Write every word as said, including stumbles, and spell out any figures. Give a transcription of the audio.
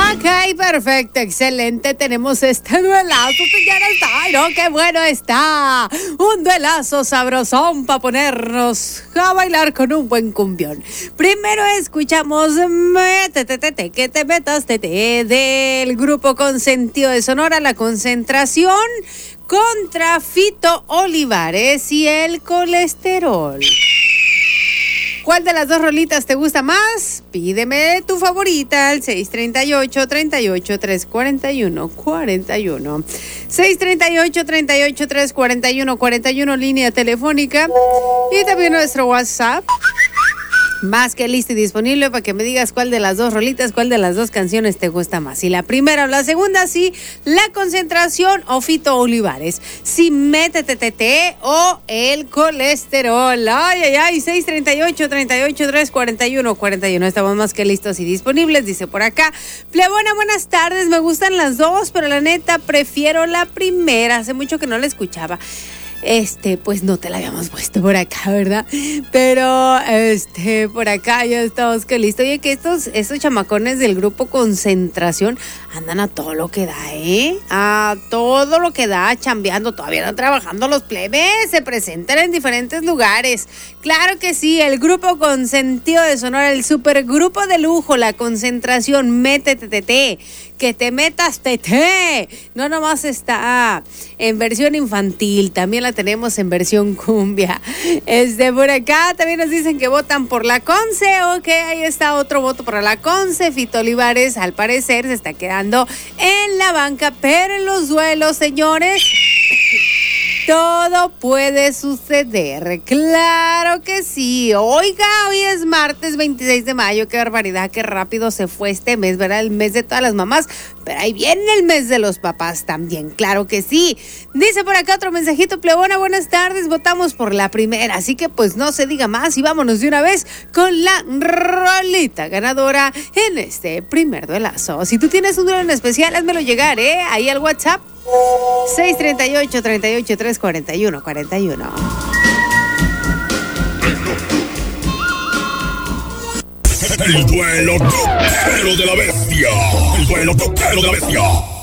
Ok, perfecto, excelente. Tenemos este duelazo, señores. Ay, no, qué bueno está. Un duelazo sabrosón para ponernos a bailar con un buen cumbión. Primero escuchamos Métete, te, que te metas, te, te, del grupo Consentido de Sonora, La Concentración, contra Fito Olivares y el colesterol. ¿Cuál de las dos rolitas te gusta más? Pídeme tu favorita al seis tres ocho, tres ocho, tres cuatro uno, cuatro uno. seis tres ocho, tres ocho, tres cuatro uno, cuatro uno, línea telefónica. Y también nuestro WhatsApp. Más que listo y disponible para que me digas cuál de las dos rolitas, cuál de las dos canciones te gusta más. Si la primera o la segunda, sí, La Concentración o Fito Olivares. Si Métete, te, te, o el colesterol. Ay, ay, ay, seis tres ocho, tres ocho, tres cuatro uno, cuatro uno. Estamos más que listos y disponibles, dice por acá. Plebona, buenas tardes, me gustan las dos, pero la neta prefiero la primera. Hace mucho que no la escuchaba. Este, pues no te la habíamos puesto por acá, ¿verdad? Pero, este, por acá ya estamos que listo. Oye, que estos, estos chamacones del grupo Concentración andan a todo lo que da, ¿eh? A todo lo que da, chambeando, todavía no trabajando los plebes, se presentan en diferentes lugares. Claro que sí, el grupo Consentido de Sonora, el supergrupo de lujo, La Concentración, Métete, te, te, que te metas, te, te. No nomás está en versión infantil, también la tenemos en versión cumbia. Este, por acá también nos dicen que votan por la Conce. Ok, ahí está otro voto por la Conce. Fito Olivares, al parecer, se está quedando en la banca, pero en los duelos, señores, todo puede suceder. Claro que sí. Oiga, hoy es martes veintiséis de mayo. Qué barbaridad, qué rápido se fue este mes, ¿verdad? El mes de todas las mamás. Pero ahí viene el mes de los papás también. Claro que sí. Dice por acá otro mensajito. Plebona, buenas tardes. Votamos por la primera. Así que pues no se diga más y vámonos de una vez con la rolita ganadora en este primer duelazo. Si tú tienes un duelo en especial, házmelo llegar, ¿eh? Ahí al WhatsApp. seis tres ocho, tres ocho, tres cuatro uno, cuatro uno. El duelo toquero de la bestia. El duelo toquero de la bestia.